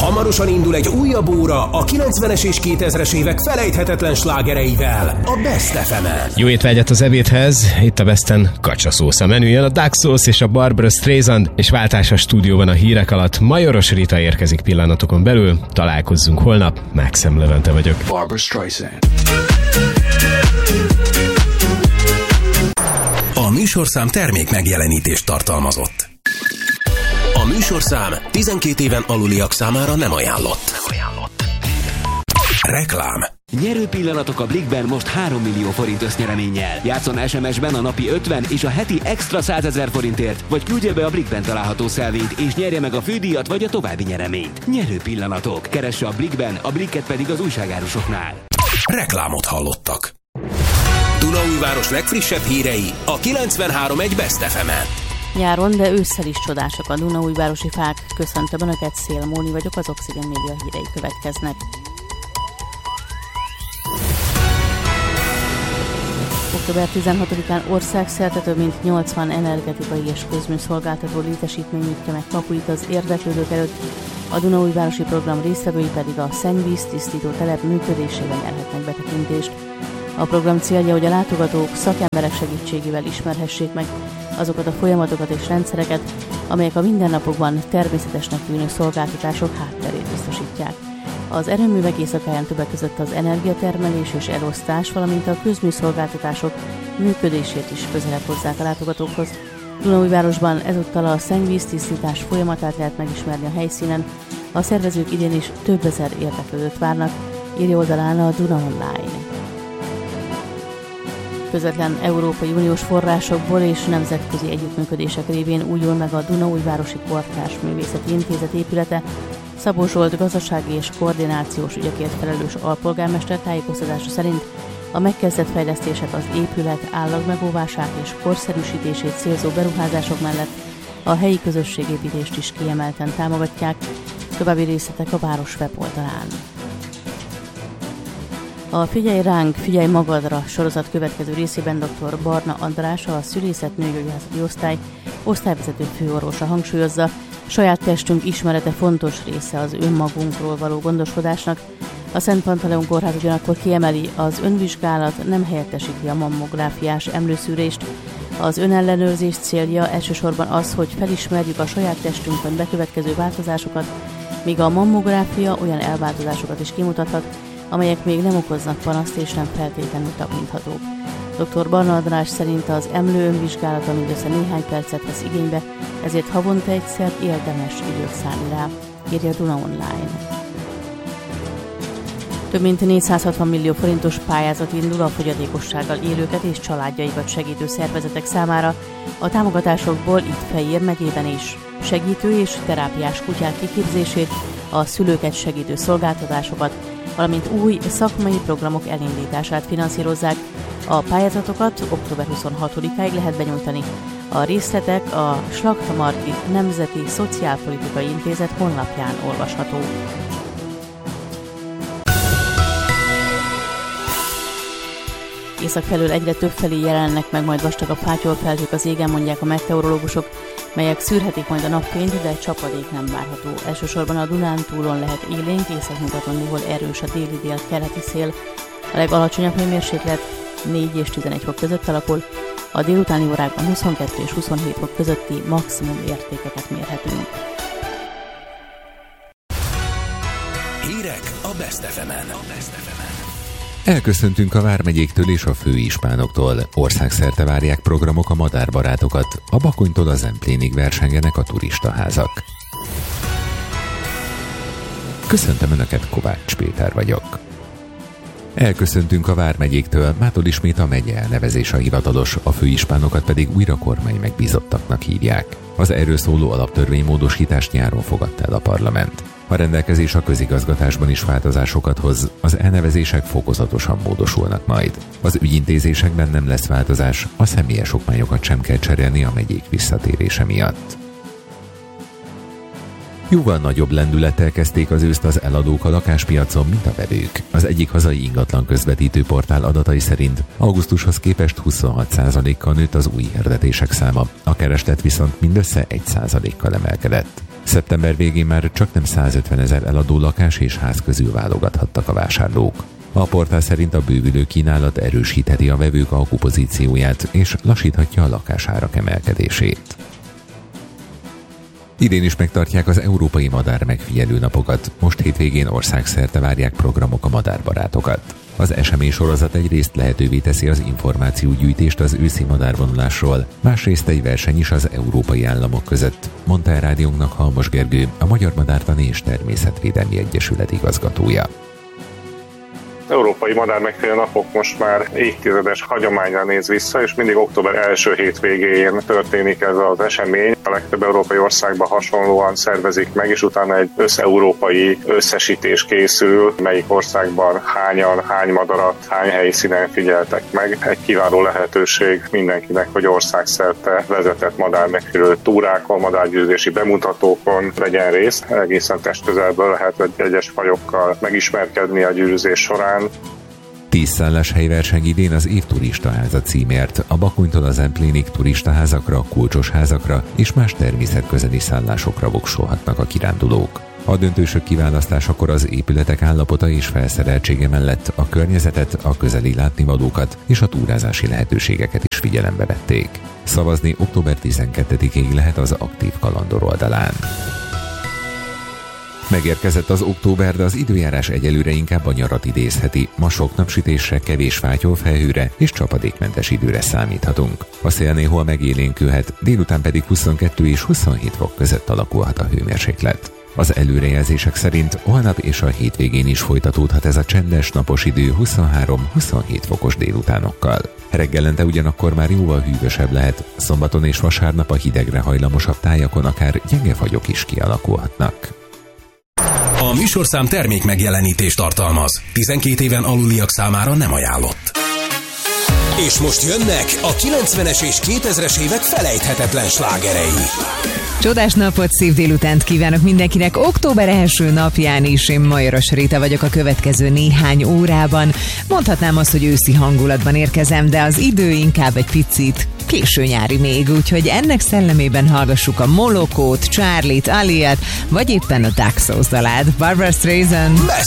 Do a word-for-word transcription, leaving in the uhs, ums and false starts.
Hamarosan indul egy újabb óra a kilencvenes és kétezres évek felejthetetlen slágereivel a Best ef emen. Jó étvágyat az ebédhez, itt a Besten kacsaszósz a menü. Jön a Duck Sauce és a Barbara Streisand, és váltás a stúdióban a hírek alatt. Majoros Rita érkezik pillanatokon belül. Találkozzunk holnap, Maxim Levente vagyok. Barbara Streisand. A műsorszám termék megjelenítést tartalmazott. A műsorszám tizenkét éven aluliak számára nem ajánlott. Nem ajánlott. Reklám. Nyerő pillanatok a Blikkben most három millió forint össznyereménnyel. Játszon es em es-ben a napi ötven és a heti extra százezer forintért, vagy küldje be a Blikkben található szelvényt, és nyerje meg a fődíjat vagy a további nyereményt. Nyerő pillanatok. Keresse a Blikkben, a Blikket pedig az újságárusoknál. Reklámot hallottak. Dunaújváros legfrissebb hírei a kilencvenhárom egy Best ef emen. Nyáron, de ősszel is csodásak a dunaújvárosi fák. Köszöntöm Önöket, Szél Móni vagyok, az Oxygen Média hírei következnek. október tizenhatodikán országszerte több mint nyolcvan energetikai és közműszolgáltató létesítmény nyitja meg kapuit az érdeklődők előtt, a Dunaújvárosi program résztvevői pedig a szennyvíz tisztító telep működésében nyerhetnek betekintést. A program célja, hogy a látogatók szakemberek segítségével ismerhessék meg azokat a folyamatokat és rendszereket, amelyek a mindennapokban természetesnek tűnő szolgáltatások hátterét biztosítják. Az erőművek éjszakáján többek között az energiatermelés és elosztás, valamint a közműszolgáltatások működését is közelebb hozzák a látogatókhoz. Dunaújvárosban ezúttal a szennyvíztisztítás folyamatát lehet megismerni a helyszínen. A szervezők idén is több ezer érdeklődőt várnak, írja oldalán a Duna Online. Közvetlen Európai Uniós forrásokból és nemzetközi együttműködések révén újul meg a Dunaújvárosi Kortárs Művészeti Intézet épülete. Szabó Zsolt gazdasági és koordinációs ügyekért felelős alpolgármester tájékoztatása szerint a megkezdett fejlesztések az épület állagmegóvását és korszerűsítését célzó beruházások mellett a helyi közösségépítést is kiemelten támogatják. További részletek a város weboldalán. A Figyelj ránk, figyelj magadra sorozat következő részében dr. Barna András, a szülészet nőgyógyászati osztály osztályvezető főorvosa hangsúlyozza, saját testünk ismerete fontos része az önmagunkról való gondoskodásnak. A Szent Pantaleon Kórház ugyanakkor kiemeli, az önvizsgálat nem helyettesíti a mammográfiás emlőszűrést. Az önellenőrzés célja elsősorban az, hogy felismerjük a saját testünkön bekövetkező változásokat, míg a mammográfia olyan elváltozásokat is kimutathat, amelyek még nem okoznak panaszt és nem feltétlenül tapinthatók. dr. Barna András szerint az emlő önvizsgálata mindössze néhány percet vesz igénybe, ezért havonta egyszer érdemes időt szánni rá, írja Duna Online. Több mint négyszázhatvan millió forintos pályázat indul a fogyatékossággal élőket és családjaikat segítő szervezetek számára. A támogatásokból itt Fejér megyében is segítő és terápiás kutyák kiképzését, a szülőket segítő szolgáltatásokat, valamint új szakmai programok elindítását finanszírozzák. A pályázatokat október huszonhatodikáig lehet benyújtani. A részletek a Slakta-Margit Nemzeti Szociálpolitikai Intézet honlapján olvasható. Észak felől egyre több felé jelennek meg majd vastagabb fátyolfelhők az égen, mondják a meteorológusok, melyek szűrhetik majd a napfényt, de csapadék nem várható. Elsősorban a Dunántúlon lehet élénk, északnyugaton néhol erős a déli dél-keleti szél. A legalacsonyabb hőmérséklet négy és tizenegy fok között alakul, a délutáni órákban huszonkettő és huszonhét fok közötti maximum értékeket mérhetünk. Hírek a Best ef emen. Elköszöntünk a vármegyéktől és a főispánoktól. Országszerte várják programok a madárbarátokat, a Bakonytól a Zemplénig versengenek a turistaházak. Köszöntöm Önöket, Kovács Péter vagyok. Elköszöntünk a vármegyéktől, mától ismét a megye elnevezés a hivatalos, a főispánokat pedig újra kormány megbízottaknak hívják. Az erről szóló alaptörvénymódosítást nyáron fogadta el a parlament. A rendelkezés a közigazgatásban is változásokat hoz, az elnevezések fokozatosan módosulnak majd. Az ügyintézésekben nem lesz változás, a személyes okmányokat sem kell cserélni a megyék visszatérése miatt. Jóval nagyobb lendülettel kezdték az őszt az eladók a lakáspiacon, mint a vevők. Az egyik hazai ingatlan közvetítő portál adatai szerint augusztushoz képest huszonhat százalékkal nőtt az új hirdetések száma, a kereslet viszont mindössze egy százalékkal emelkedett. Szeptember végén már csaknem százötvenezer eladó lakás és ház közül válogathattak a vásárlók. A portál szerint a bővülő kínálat erősítheti a vevők alkupozícióját és lassíthatja a lakásárak emelkedését. Idén is megtartják az Európai Madár Megfigyelő Napokat. Most hétvégén országszerte várják programok a madárbarátokat. Az esemény sorozat egyrészt lehetővé teszi az információgyűjtést az őszi madárvonulásról, másrészt egy verseny is az európai államok között, mondta el rádiónknak Halmos Gergő, a Magyar Madártani és Természetvédelmi Egyesület igazgatója. Európai Madár Megfigyelő Napok most már évtizedes hagyományra néz vissza, és mindig október első hétvégén történik ez az esemény. A legtöbb európai országban hasonlóan szervezik meg, és utána egy összeurópai összesítés készül, melyik országban hányan, hány madarat, hány helyszínen figyeltek meg. Egy kiváló lehetőség mindenkinek, hogy országszerte vezetett madármegfigyelő túrákon, madárgyőzési bemutatókon vegyen részt. Egészen testközelből lehet egyes fajokkal megismerkedni a gyűrűzés során. Tíz szállás helyverseny idén az év turistaháza címért. A Bakonytól az Emplénig turistaházakra, kulcsos házakra és más természetközeli szállásokra voksolhatnak a kirándulók. A döntősök kiválasztásakor az épületek állapota és felszereltsége mellett a környezetet, a közeli látnivalókat és a túrázási lehetőségeket is figyelembe vették. Szavazni október tizenkettedikéig lehet az aktív kalandor oldalán. Megérkezett az október, de az időjárás egyelőre inkább a nyarat idézheti. Ma sok napsütésre, kevés fátyolfelhőre és csapadékmentes időre számíthatunk. A szél néhol megélénkülhet, délután pedig huszonkettő és huszonhét fok között alakulhat a hőmérséklet. Az előrejelzések szerint holnap és a hétvégén is folytatódhat ez a csendes napos idő huszonhárom-huszonhét fokos délutánokkal. Reggelente ugyanakkor már jóval hűvösebb lehet, szombaton és vasárnap a hidegre hajlamosabb tájakon akár gyenge fagyok is kialakulhatnak. A műsorszám termék megjelenítést tartalmaz. tizenkét éven aluliak számára nem ajánlott. És most jönnek a kilencvenes és kétezres évek felejthetetlen slágerei. Csodás napot, szép délutánt kívánok mindenkinek. Október első napján is én Majoros Rita vagyok a következő néhány órában. Mondhatnám azt, hogy őszi hangulatban érkezem, de az idő inkább egy picit késő nyári még, úgyhogy ennek szellemében hallgassuk a Molokót, Charlie-t, Aliat, vagy éppen a Daxos dalát. Barbra Streisand.